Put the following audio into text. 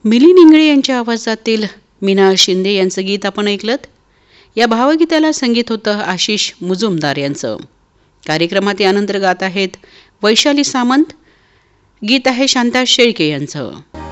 मिलिंद इंगळे यांच्या आवाजातील मीना शिंदे यांचं गीत आपण ऐकलत. या भावगीताला संगीत होतं आशिष मुजुमदार यांचं. कार्यक्रमात यानंतर गात आहेत वैशाली सामंत. गीत आहे शांता शेळके यांचं.